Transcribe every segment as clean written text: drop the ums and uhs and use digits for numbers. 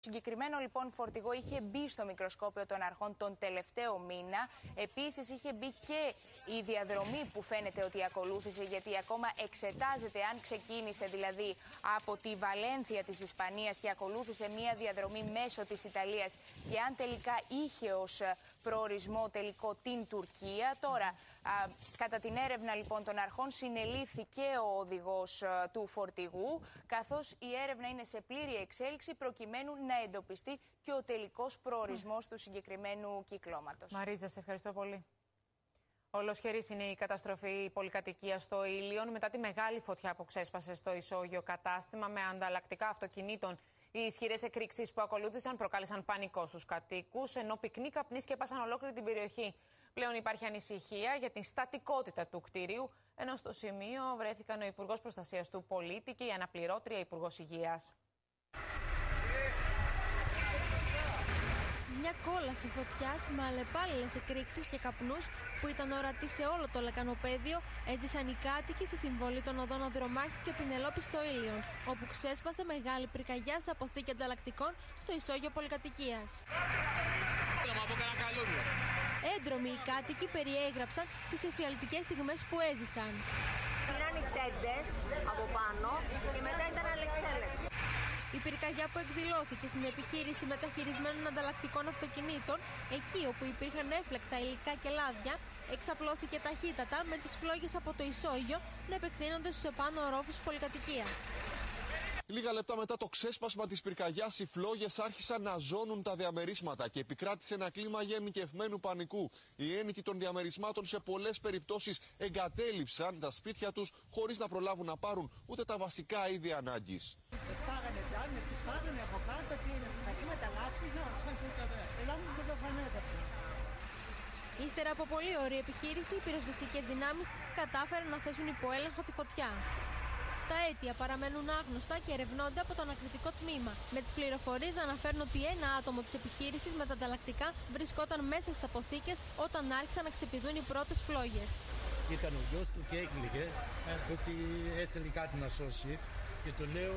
Συγκεκριμένο λοιπόν φορτηγό είχε μπει στο μικροσκόπιο των αρχών τον τελευταίο μήνα. Επίσης είχε μπει και η διαδρομή που φαίνεται ότι ακολούθησε, γιατί ακόμα εξετάζεται αν ξεκίνησε δηλαδή από τη Βαλένθια της Ισπανίας και ακολούθησε μία διαδρομή μέσω της Ιταλίας και αν τελικά είχε ως προορισμό τελικό την Τουρκία. Τώρα, κατά την έρευνα λοιπόν των αρχών, συνελήφθη και ο οδηγός του φορτηγού, καθώς η έρευνα είναι σε πλήρη εξέλιξη προκειμένου να εντοπιστεί και ο τελικός προορισμός του συγκεκριμένου κυκλώματος. Μαρίζα, σε ευχαριστώ πολύ. Ολοσχερής είναι η καταστροφή πολυκατοικίας στο Ήλιον μετά τη μεγάλη φωτιά που ξέσπασε στο ισόγειο κατάστημα με ανταλλακτικά αυτοκινήτων. Οι ισχυρές εκρήξεις που ακολούθησαν προκάλεσαν πανικό στους κατοίκους, ενώ πυκνοί καπνοί σκέπασαν ολόκληρη την περιοχή. Πλέον υπάρχει ανησυχία για την στατικότητα του κτηρίου, ενώ στο σημείο βρέθηκαν ο Υπουργός Προστασίας του Πολίτη και η αναπληρώτρια Υπουργός Υγείας. Μια κόλαση φωτιάς με αλλεπάλληλες εκρήξεις και καπνούς που ήταν ορατή σε όλο το λεκανοπέδιο έζησαν οι κάτοικοι στη συμβολή των οδών Ανδρομάχης και Πινελόπης στο Ήλιον, όπου ξέσπασε μεγάλη πυρκαγιά σε αποθήκη ανταλλακτικών στο ισόγειο πολυκατοικίας. Έντρομοι οι κάτοικοι περιέγραψαν τις εφιαλτικές στιγμές που έζησαν. Πήραν οι τέντες από πάνω και μετά ήταν αλεξέλεκτοι. Η πυρκαγιά που εκδηλώθηκε στην επιχείρηση μεταχειρισμένων ανταλλακτικών αυτοκινήτων, εκεί όπου υπήρχαν έφλεκτα υλικά και λάδια, εξαπλώθηκε ταχύτατα με τις φλόγες από το ισόγειο να επεκτείνονται στους επάνω ορόφους της πολυκατοικίας. Λίγα λεπτά μετά το ξέσπασμα της πυρκαγιάς, οι φλόγες άρχισαν να ζώνουν τα διαμερίσματα και επικράτησε ένα κλίμα γενικευμένου πανικού. Οι ένοικοι των διαμερισμάτων σε πολλές περιπτώσεις εγκατέλειψαν τα σπίτια τους χωρίς να προλάβουν να πάρουν ούτε τα βασικά είδη ανάγκης. Πάγανε από κάτω και με τα λάστιχα, και το φανέταψε. Ύστερα από πολύ ωραία επιχείρηση, οι πυροσβεστικές δυνάμεις κατάφεραν να θέσουν υπό έλεγχο τη φωτιά. Τα αίτια παραμένουν άγνωστα και ερευνώνται από το ανακριτικό τμήμα, με τις πληροφορίες να αναφέρουν ότι ένα άτομο της επιχείρησης με τα ανταλλακτικά βρισκόταν μέσα στις αποθήκες όταν άρχισαν να ξεπηδούν οι πρώτες φλόγες. Ήταν ο γιος του και έκλαιγε ότι έθελε κάτι να σώσει και το λέω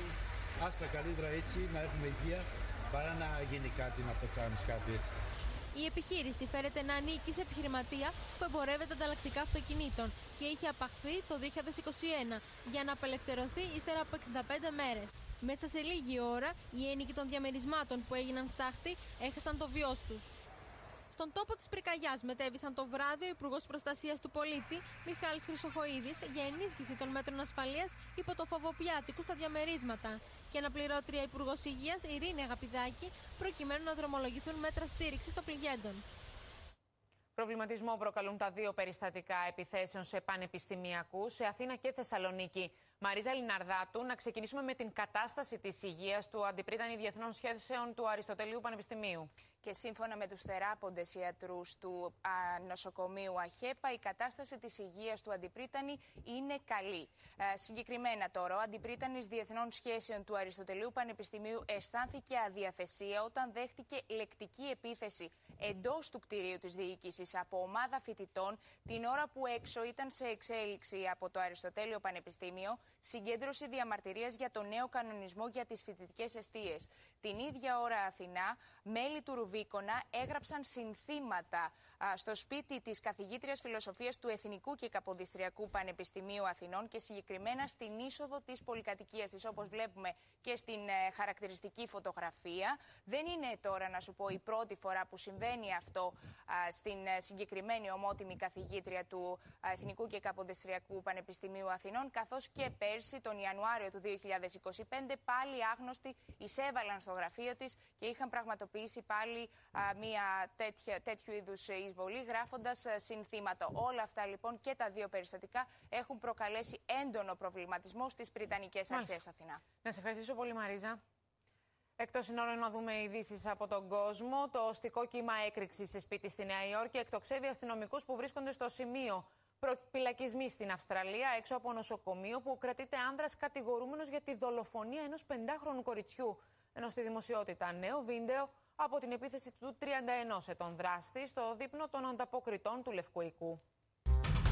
άστα καλύτερα έτσι να έχουμε υγεία παρά να γίνει κάτι, να πεθάνεις κάτι έτσι. Η επιχείρηση φέρεται να ανήκει σε επιχειρηματία που εμπορεύεται ανταλλακτικά αυτοκινήτων και είχε απαχθεί το 2021 για να απελευθερωθεί ύστερα από 65 μέρες. Μέσα σε λίγη ώρα, οι ένοικοι των διαμερισμάτων που έγιναν στάχτη έχασαν το βιός τους. Στον τόπο της πυρκαγιάς μετέβησαν το βράδυ ο Υπουργός Προστασίας του Πολίτη, Μιχάλης Χρυσοχοΐδης, για ενίσχυση των μέτρων ασφαλείας υπό το φοβοπιάτσικου στα διαμερίσματα και αναπληρώτρια Υπουργός Υγείας, Ειρήνη Αγαπηδάκη, προκειμένου να δρομολογηθούν μέτρα στήριξης των πληγέντων. Προβληματισμό προκαλούν τα δύο περιστατικά επιθέσεων σε πανεπιστημιακούς σε Αθήνα και Θεσσαλονίκη. Μαρίζα Λιναρδάτου, να ξεκινήσουμε με την κατάσταση της υγείας του Αντιπρίτανη Διεθνών Σχέσεων του Αριστοτελείου Πανεπιστημίου. Και σύμφωνα με τους θεράποντες ιατρούς του νοσοκομείου ΑΧΕΠΑ, η κατάσταση της υγείας του Αντιπρίτανη είναι καλή. Συγκεκριμένα τώρα, ο Αντιπρίτανης Διεθνών Σχέσεων του Αριστοτελείου Πανεπιστημίου αισθάνθηκε αδιαθεσία όταν δέχτηκε λεκτική επίθεση εντός του κτηρίου της διοίκησης από ομάδα φοιτητών την ώρα που έξω ήταν σε εξέλιξη από το Αριστοτέλειο Πανεπιστήμιο συγκέντρωση διαμαρτυρίας για το νέο κανονισμό για τις φοιτητικές εστίες. Την ίδια ώρα Αθηνά, μέλη του Ρουβίκονα έγραψαν συνθήματα στο σπίτι της καθηγήτριας φιλοσοφίας του Εθνικού και Καποδιστριακού Πανεπιστημίου Αθηνών και συγκεκριμένα στην είσοδο της πολυκατοικίας της, όπως βλέπουμε και στην χαρακτηριστική φωτογραφία. Δεν είναι τώρα, να σου πω, η πρώτη φορά που συμβαίνει αυτό στην συγκεκριμένη ομότιμη καθηγήτρια του Εθνικού και Καποδιστριακού Πανεπιστημίου Αθηνών, καθώς και πέρσι, τον Ιανουάριο του 2025, πάλι άγνωστοι εισέβαλαν στο γραφείο της και είχαν πραγματοποιήσει πάλι μια τέτοιου είδους εισβολή, γράφοντας συνθήματα. Όλα αυτά λοιπόν και τα δύο περιστατικά έχουν προκαλέσει έντονο προβληματισμό στις Βρυτανικές Αρχές Αθηνά. Να σε ευχαριστήσω πολύ, Μαρίζα. Εκτός συνόρων, να δούμε ειδήσεις από τον κόσμο. Το οστικό κύμα έκρηξης σε σπίτι στη Νέα Υόρκη εκτοξεύει αστυνομικούς που βρίσκονται στο σημείο. Προπυλακισμοί στην Αυστραλία, έξω από νοσοκομείο που κρατείται άνδρας κατηγορούμενος για τη δολοφονία ενός 5χρονου κοριτσιού. Ενώ στη δημοσιότητα νέο βίντεο από την επίθεση του 31 ετών δράστη στο δείπνο των ανταποκριτών του Λευκού Οικού.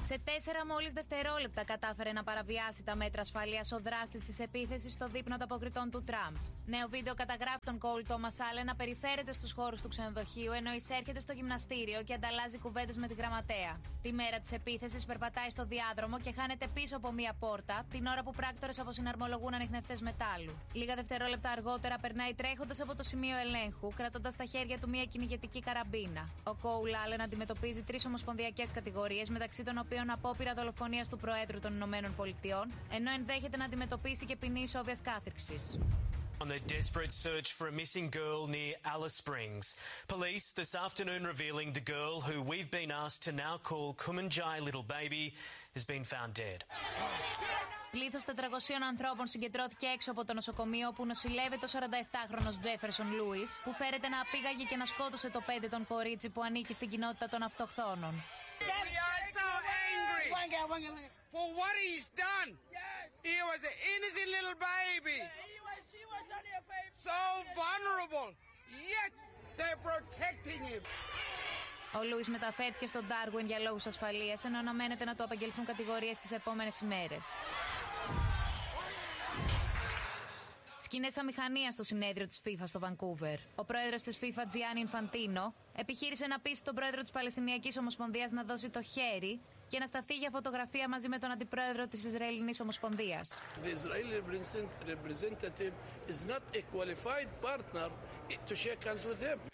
Σε 4 μόλις δευτερόλεπτα κατάφερε να παραβιάσει τα μέτρα ασφαλείας ο δράστης της επίθεσης στο δείπνο ανταποκριτών του Τραμπ. Νέο βίντεο καταγράφει τον Κόλ Τόμας Άλεν να περιφέρεται στους χώρους του ξενοδοχείου ενώ εισέρχεται στο γυμναστήριο και ανταλλάζει κουβέντες με τη γραμματέα. Τη μέρα της επίθεσης περπατάει στο διάδρομο και χάνεται πίσω από μία πόρτα, την ώρα που πράκτορες αποσυναρμολογούν ανιχνευτές μετάλλου. Λίγα δευτερόλεπτα αργότερα περνάει τρέχοντας από το σημείο ελέγχου, κρατώντας στα χέρια του μία κυνηγετική καραμπίνα. Ο Κόλ Άλεν αντιμετωπίζει 3 ομοσπονδιακές κατηγορίες, μεταξύ των οποίων απόπειρα δολοφονίας του Προέδρου των Ηνωμένων Πολιτειών, ενώ ενδέχεται να αντιμετωπίσει και ποινή ισόβιας κάθριξης. On their desperate search for a missing girl near Alice Springs. Police this afternoon revealing the girl who we've been asked to now call Kumanjai Little Baby has been found dead. Πλήθος 400 ανθρώπων συγκεντρώθηκε έξω από το νοσοκομείο όπου νοσηλεύεται ο 47χρονος Τζέφερσον Λούις, που φέρεται να απήγαγε και να σκότωσε το 5 κορίτσι που ανήκει στην κοινότητα των αυτοχθόνων. We are so angry for what he's done. He was an innocent little baby. So vulnerable. Yet they're protecting him. Ο Λούις μεταφέρθηκε στον Ντάρουιν για λόγους ασφαλείας, ενώ αναμένεται να του απαγγελθούν κατηγορίες τις επόμενες ημέρες. Σκηνές αμηχανίας στο συνέδριο της FIFA στο Βανκούβερ. Ο πρόεδρος της FIFA, Τζιάννι Ινφαντίνο, επιχείρησε να πείσει τον πρόεδρο της Παλαιστινιακής Ομοσπονδίας να δώσει το χέρι και να σταθεί για φωτογραφία μαζί με τον αντιπρόεδρο της Ισραηλινής Ομοσπονδίας. The Israeli representative is not a qualified partner to shake hands with him.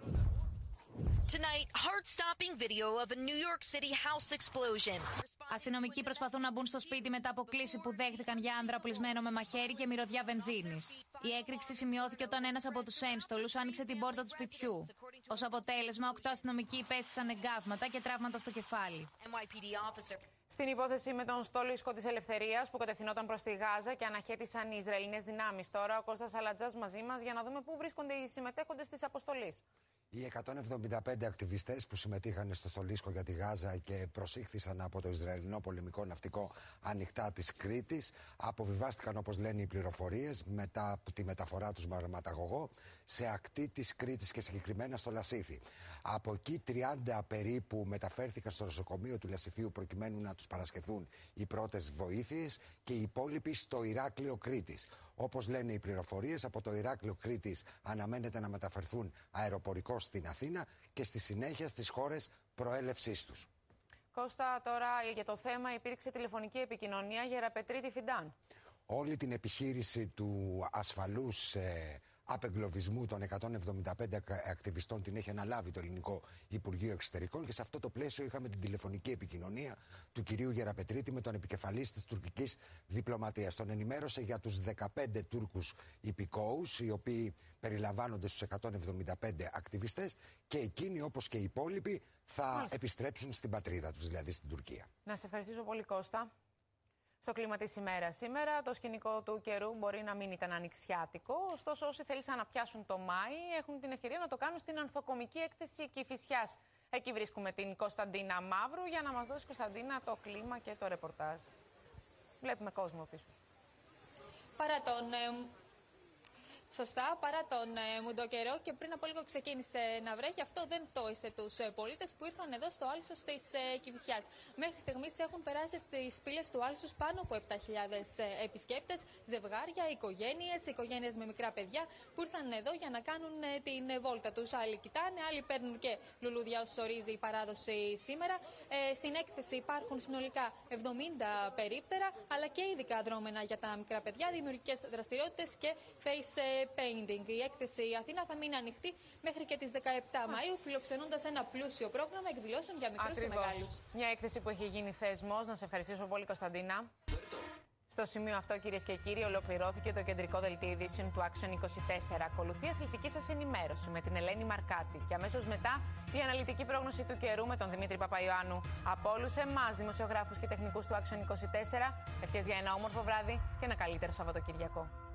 Tonight, heart-stopping video of a New York City house explosion. Αστυνομικοί προσπαθούν να μπουν στο σπίτι μετά από κλήση που δέχτηκαν για άνδρα οπλισμένο με μαχαίρι και μυρωδιά βενζίνης. Η έκρηξη σημειώθηκε όταν ένας από τους ένστολους άνοιξε την πόρτα του σπιτιού. Ως αποτέλεσμα, 8 αστυνομικοί υπέστησαν εγκάβματα και τραύματα στο κεφάλι. Στην υπόθεση με τον στόλισκο της Ελευθερίας που κατευθυνόταν προς τη Γάζα και αναχέτησαν οι Ισραηλινές δυνάμεις, τώρα ο Κώστας Αλατζάς μαζί μας για να δούμε πού βρίσκονται οι συμμετέχοντες της αποστολής. Οι 175 ακτιβιστές που συμμετείχαν στο στολίσκο για τη Γάζα και προσήχθησαν από το Ισραηλινό πολεμικό ναυτικό ανοιχτά της Κρήτης αποβιβάστηκαν, όπως λένε οι πληροφορίες, μετά από τη μεταφορά τους με αρματαγωγό σε ακτή της Κρήτης και συγκεκριμένα στο Λασίθι. Από εκεί 30 περίπου μεταφέρθηκαν στο νοσοκομείο του Λασιθίου προκειμένου να τους παρασχεθούν οι πρώτες βοήθειες και οι υπόλοιποι στο Ηράκλειο Κρήτης. Όπως λένε οι πληροφορίες, από το Ηράκλειο Κρήτης αναμένεται να μεταφερθούν αεροπορικώς στην Αθήνα και στη συνέχεια στις χώρες προέλευσής τους. Κώστα, τώρα για το θέμα υπήρξε τηλεφωνική επικοινωνία Γεραπετρίτη Φιντάν. Όλη την επιχείρηση του ασφαλούς απεγκλωβισμού των 175 ακτιβιστών την έχει αναλάβει το Ελληνικό Υπουργείο Εξωτερικών και σε αυτό το πλαίσιο είχαμε την τηλεφωνική επικοινωνία του κυρίου Γεραπετρίτη με τον επικεφαλής της τουρκικής διπλωματίας. Τον ενημέρωσε για τους 15 Τούρκους υπηκόους, οι οποίοι περιλαμβάνονται στους 175 ακτιβιστές και εκείνοι, όπως και οι υπόλοιποι, θα επιστρέψουν στην πατρίδα τους, δηλαδή στην Τουρκία. Να σε ευχαριστήσω πολύ, Κώστα. Στο κλίμα της ημέρας σήμερα, το σκηνικό του καιρού μπορεί να μην ήταν ανοιξιάτικο, ωστόσο όσοι θέλησαν να πιάσουν το Μάη έχουν την ευκαιρία να το κάνουν στην ανθοκομική έκθεση Κηφισιάς. Εκεί βρίσκουμε την Κωνσταντίνα Μαύρου για να μας δώσει, Κωνσταντίνα, το κλίμα και το ρεπορτάζ. Βλέπουμε κόσμο πίσω. Παρά τον μουντό καιρό και πριν από λίγο ξεκίνησε να βρέχει, αυτό δεν τόισε τους πολίτες που ήρθαν εδώ στο άλυσσος της Κηφισιάς. Μέχρι στιγμής έχουν περάσει τις πύλες του άλυσσος πάνω από 7.000 επισκέπτες, ζευγάρια, οικογένειες με μικρά παιδιά που ήρθαν εδώ για να κάνουν την βόλτα τους. Άλλοι κοιτάνε, άλλοι παίρνουν και λουλούδια όσους ορίζει η παράδοση σήμερα. Στην έκθεση υπάρχουν συνολικά 70 περίπτερα, αλλά και ειδικά δρόμενα για τα μικρά παιδιά, δημιουργικές δραστηριότητες και face painting. Η έκθεση Αθήνα θα μείνει ανοιχτή μέχρι και τις 17 Μαΐου, φιλοξενώντας ένα πλούσιο πρόγραμμα εκδηλώσεων για μικρούς και μεγάλους. Μια έκθεση που έχει γίνει θεσμός. Να σε ευχαριστήσω πολύ, Κωνσταντίνα. Στο σημείο αυτό, κυρίες και κύριοι, ολοκληρώθηκε το κεντρικό δελτίο ειδήσεων του Action 24. Ακολουθεί η αθλητική σας ενημέρωση με την Ελένη Μαρκάτη. Και αμέσως μετά η αναλυτική πρόγνωση του καιρού με τον Δημήτρη Παπαϊωάννου. Από όλους εμάς, δημοσιογράφους και τεχνικούς του Action 24, ευχές για ένα όμορφο βράδυ και ένα καλύτερο Σαββατοκυριακό.